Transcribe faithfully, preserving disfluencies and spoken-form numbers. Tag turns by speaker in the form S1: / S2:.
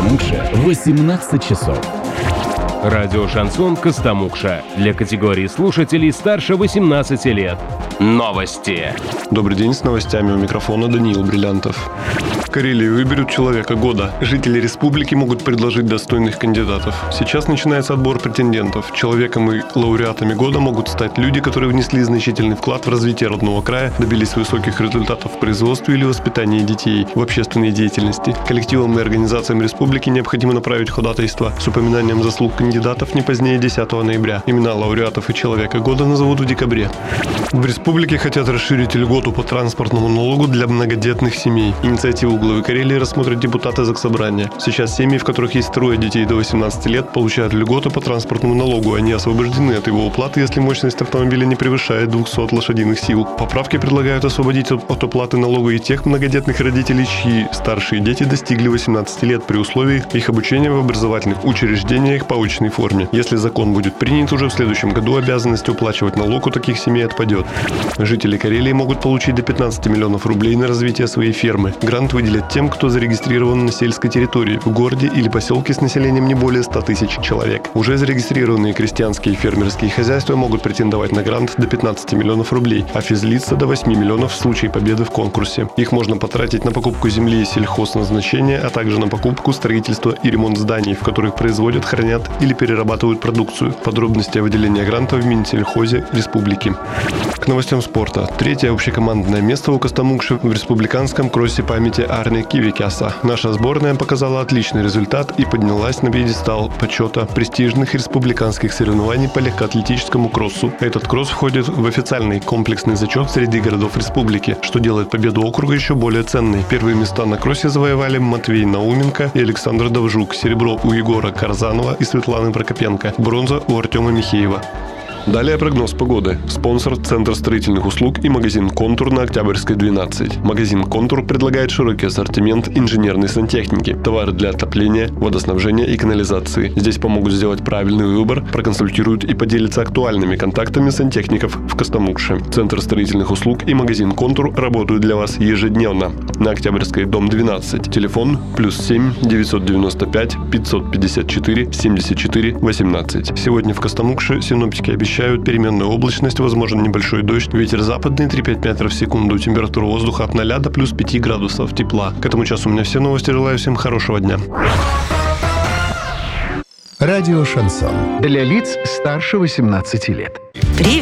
S1: Костомукша восемнадцать часов.
S2: Радио «Шансон» Костомукша. Для категории слушателей старше восемнадцати лет. Новости.
S3: Добрый день, с новостями у микрофона Даниил Бриллянтов. В Карелии выберут человека года. Жители республики могут предложить достойных кандидатов. Сейчас начинается отбор претендентов. Человеком и лауреатами года могут стать люди, которые внесли значительный вклад в развитие родного края, добились высоких результатов в производстве или воспитании детей, в общественной деятельности. Коллективам и организациям республики необходимо направить ходатайство с упоминанием заслуг кандидатов не позднее десятого ноября. Имена лауреатов и человека года назовут в декабре. В республике хотят расширить льготу по транспортному налогу для многодетных семей. Инициативу главы Карелии рассмотрят депутаты Заксобрания. Сейчас семьи, в которых есть трое детей до восемнадцати лет, получают льготу по транспортному налогу. Они освобождены от его уплаты, если мощность автомобиля не превышает двухсот лошадиных сил. Поправки предлагают освободить от уплаты налога и тех многодетных родителей, чьи старшие дети достигли восемнадцати лет, при условии их обучения в образовательных учреждениях по очной форме. Если закон будет принят уже в следующем году, обязанность уплачивать налог у таких семей отпадет. Жители Карелии могут получить до пятнадцати миллионов рублей на развитие своей фермы. Грант выделят тем, кто зарегистрирован на сельской территории, в городе или поселке с населением не более ста тысяч человек. Уже зарегистрированные крестьянские и фермерские хозяйства могут претендовать на грант до пятнадцати миллионов рублей, а физлица до восьми миллионов в случае победы в конкурсе. Их можно потратить на покупку земли и сельхозназначения, а также на покупку, строительство и ремонт зданий, в которых производят, хранят или перерабатывают продукцию. Подробности о выделении гранта в Минсельхозе Республики. К новостям спорта. Третье общекомандное место у Костомукши в республиканском кроссе памяти Арне Кивикяса. Наша сборная показала отличный результат и поднялась на пьедестал почета престижных республиканских соревнований по легкоатлетическому кроссу. Этот кросс входит в официальный комплексный зачет среди городов республики, что делает победу округа еще более ценной. Первые места на кроссе завоевали Матвей Науменко и Александр Довжук, серебро у Егора Карзанова и Светланы Прокопенко, бронза у Артема Михеева. Далее прогноз погоды. Спонсор — Центр строительных услуг и магазин «Контур» на Октябрьской, двенадцать. Магазин «Контур» предлагает широкий ассортимент инженерной сантехники, товары для отопления, водоснабжения и канализации. Здесь помогут сделать правильный выбор, проконсультируют и поделятся актуальными контактами сантехников в Костомукше. Центр строительных услуг и магазин «Контур» работают для вас ежедневно. На Октябрьской, дом двенадцать. Телефон плюс семь девятьсот девяносто пять пятьсот пятьдесят четыре семьдесят четыре восемнадцать. Сегодня в Костомукше синоптики обещают переменную облачность, возможен небольшой дождь, ветер западный три-пять метров в секунду, температура воздуха от ноля до плюс пяти градусов тепла. К этому часу у меня все новости, желаю всем хорошего дня.
S1: Радио «Шансон».
S4: Для лиц старше восемнадцати лет.
S5: Привет!